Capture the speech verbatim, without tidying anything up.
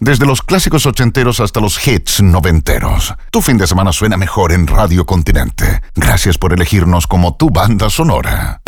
Desde los clásicos ochenteros hasta los hits noventeros. Tu fin de semana suena mejor en Radio Continente. Gracias por elegirnos como tu banda sonora.